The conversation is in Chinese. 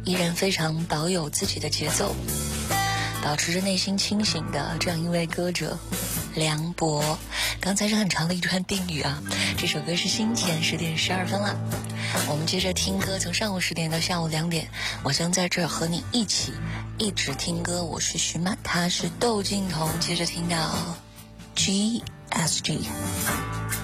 依然非常保有自己的节奏，保持着内心清醒的这样一位歌者梁博。刚才是很长的一串定语啊，这首歌是心田10点12分了。我们接着听歌，从上午10点到下午2点，我将在这儿和你一直听歌。我是徐曼，他是窦靖童，接着听到 GSG。